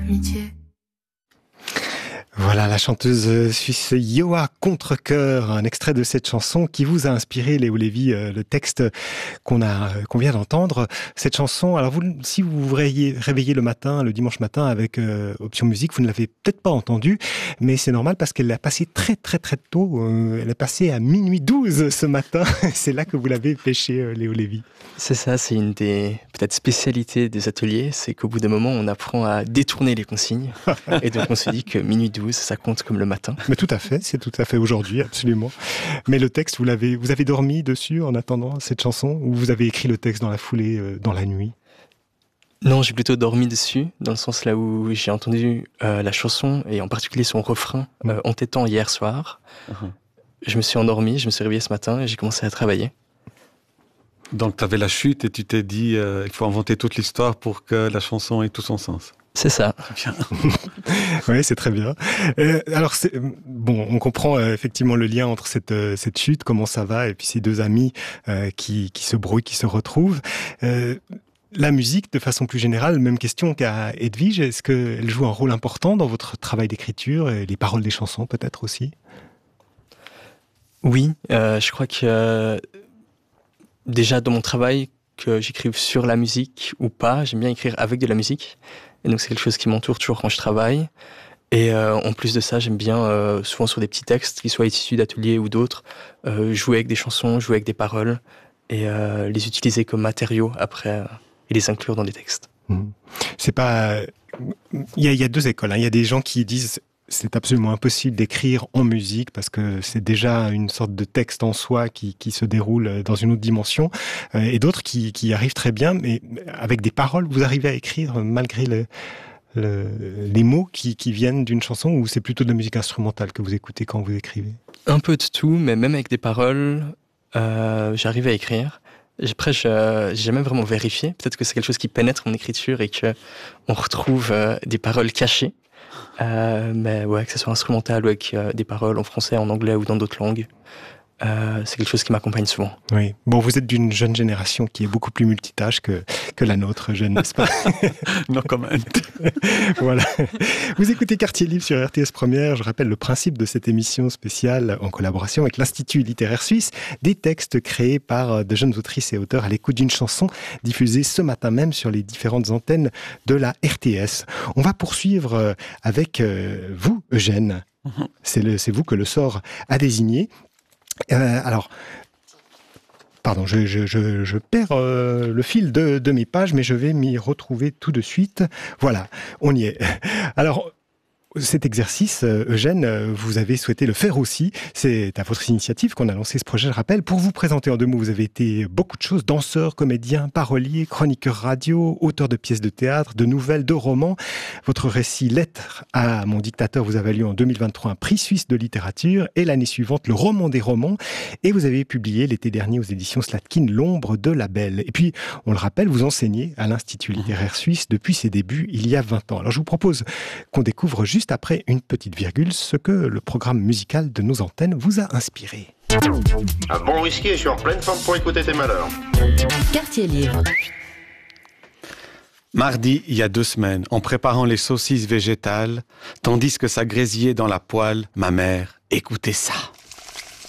amitié. Voilà la chanteuse suisse Yoa Contrecœur, un extrait de cette chanson qui vous a inspiré, Léo Lévy, le texte qu'on vient d'entendre. Cette chanson, alors si vous vous réveillez le matin, le dimanche matin avec Option Musique, vous ne l'avez peut-être pas entendue, mais c'est normal parce qu'elle est passée très très très tôt. Elle est passée à minuit 12 ce matin. C'est là que vous l'avez pêchée, Léo Lévy. C'est ça, c'est une des peut-être spécialités des ateliers, c'est qu'au bout d'un moment, on apprend à détourner les consignes. Et donc on se dit que minuit 12, ça compte comme le matin. Mais tout à fait, c'est tout à fait aujourd'hui, absolument. Mais le texte, vous avez dormi dessus en attendant cette chanson, ou vous avez écrit le texte dans la foulée, dans la nuit? Non, j'ai plutôt dormi dessus, dans le sens là où j'ai entendu la chanson, et en particulier son refrain, entêtant hier soir. Je me suis endormi, je me suis réveillé ce matin, et j'ai commencé à travailler. Donc tu avais la chute et tu t'es dit il faut inventer toute l'histoire pour que la chanson ait tout son sens. C'est ça. C'est bien. Oui, c'est très bien. Alors, on comprend effectivement le lien entre cette chute, comment ça va, et puis ces deux amis qui se brouillent, qui se retrouvent. La musique, de façon plus générale, même question qu'à Edwige, est-ce qu'elle joue un rôle important dans votre travail d'écriture, et les paroles des chansons peut-être aussi? Oui, je crois que déjà dans mon travail, que j'écrive sur la musique ou pas, j'aime bien écrire avec de la musique. Et donc c'est quelque chose qui m'entoure toujours quand je travaille. Et en plus de ça, j'aime bien, souvent sur des petits textes, qu'ils soient issus d'ateliers ou d'autres, jouer avec des chansons, jouer avec des paroles, et les utiliser comme matériaux après, et les inclure dans des textes. C'est pas... Il y a deux écoles. Il y a des gens qui disent... C'est absolument impossible d'écrire en musique parce que c'est déjà une sorte de texte en soi qui se déroule dans une autre dimension. Et d'autres qui arrivent très bien, mais avec des paroles, vous arrivez à écrire malgré les mots qui viennent d'une chanson, ou c'est plutôt de la musique instrumentale que vous écoutez quand vous écrivez? Un peu de tout, mais même avec des paroles, j'arrive à écrire. Après, j'ai jamais vraiment vérifié. Peut-être que c'est quelque chose qui pénètre mon écriture et qu'on retrouve des paroles cachées. Mais ouais, que ce soit instrumental ou avec des paroles en français, en anglais ou dans d'autres langues, c'est quelque chose qui m'accompagne souvent. Oui. Bon, vous êtes d'une jeune génération qui est beaucoup plus multitâche que la nôtre, jeune, n'est-ce pas? Non, quand même. Voilà. Vous écoutez Quartier Libre sur RTS Première. Je rappelle le principe de cette émission spéciale en collaboration avec l'Institut littéraire suisse. Des textes créés par de jeunes autrices et auteurs à l'écoute d'une chanson diffusée ce matin même sur les différentes antennes de la RTS. On va poursuivre avec vous, Eugène. C'est vous que le sort a désigné. Alors, pardon, je perds le fil de mes pages, mais je vais m'y retrouver tout de suite. Voilà, on y est. Alors, cet exercice, Eugène, vous avez souhaité le faire aussi. C'est à votre initiative qu'on a lancé ce projet, je rappelle. Pour vous présenter en deux mots, vous avez été beaucoup de choses: danseur, comédien, parolier, chroniqueur radio, auteur de pièces de théâtre, de nouvelles, de romans. Votre récit Lettre à mon dictateur vous a valu en 2023 un prix suisse de littérature, et l'année suivante le roman des romans. Et vous avez publié l'été dernier aux éditions Slatkin L'ombre de la Belle. Et puis, on le rappelle, vous enseignez à l'Institut littéraire suisse depuis ses débuts il y a 20 ans. Alors je vous propose qu'on découvre juste après une petite virgule ce que le programme musical de nos antennes vous a inspiré. Un bon whisky et je suis en pleine forme pour écouter tes malheurs. Quartier Libre. Mardi, il y a 2 semaines, en préparant les saucisses végétales, tandis que ça grésillait dans la poêle, ma mère écoutait ça.